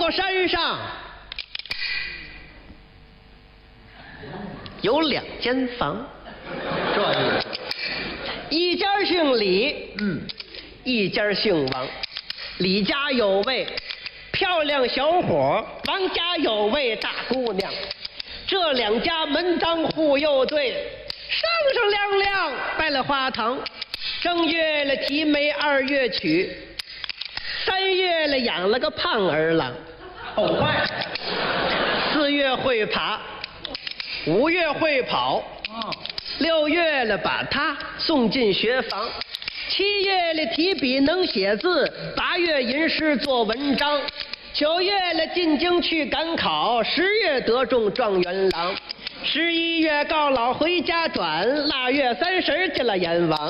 座山上有2间房， 这意思。 一家姓李，一家姓王。李家有位漂亮小伙，王家有位大姑娘。这2家门当户又对，上上亮亮拜了花堂。正月了提媒，2月娶，3月了养了个胖儿郎。 好快 ！4月会爬，5月会跑，6月了把他送进学房，7月了提笔能写字，8月吟诗做文章，9月了进京去赶考，10月得中状元郎，11月告老回家转，腊月30进了阎王。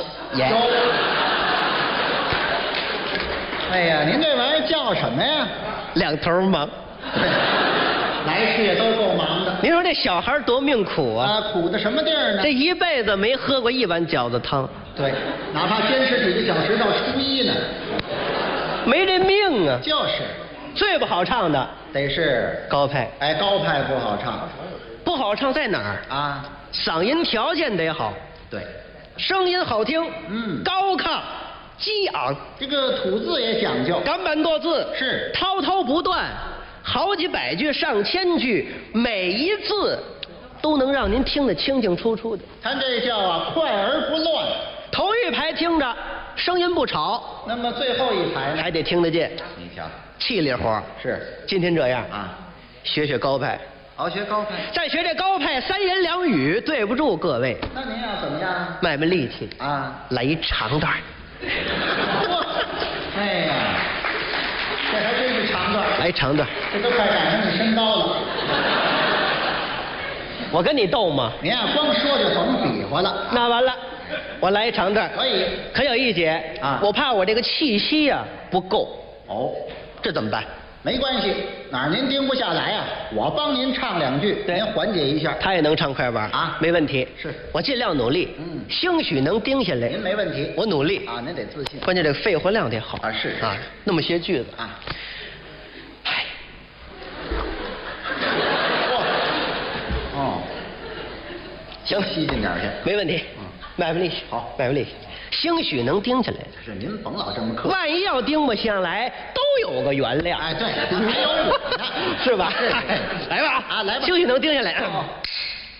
哎呀，您这玩意儿叫什么呀 ？2头忙。 来事也都够忙的。 您说这小孩多命苦啊！ 苦的什么地儿呢？ 这一辈子没喝过1碗饺子汤。 对，哪怕坚持几个小时到初1呢， 没这命啊！ 就是。 最不好唱的得是高派。 哎，高派不好唱。 不好唱在哪儿啊？ 嗓音条件得好。 对， 声音好听。高亢激昂， 这个吐字也讲究， 赶板多字， 是滔滔不断，好几百句上千句，每一字都能让您听得清清楚楚的。 咱这叫啊快而不乱。 头1排听着声音不吵， 那么最后1排呢还得听得见。 你瞧， 气力活是。 今天这样啊， 学高派。 学高派。 再学这高派，3言2语对不住各位。 那您要怎么样？ 卖力气啊， 来一长段。 哎呀，这还真是长段。 来长段。 这都快赶上你身高了。 我跟你斗吗？ 您呀，光说就甭比划了。 那完了，我来一长段。 可以。 可有一节啊， 我怕我这个气息呀不够。这怎么办？ 没关系，哪儿您盯不下来啊，我帮您唱2句，您缓解一下。 他也能唱快板啊， 没问题。 是， 我尽量努力。兴许能盯下来。 您没问题， 我努力啊，您得自信。 关键这个肺活量得好啊，是啊，那么些句子啊。行，吸进点去， 没问题。卖力气， 好， 卖力气。兴许能盯下来。 是，您甭老这么客气。 万一要盯不下来，都有个原谅。 哎，对，还有我呢， 是吧？ 是。 来吧， 啊，来吧。 兴许能盯下来。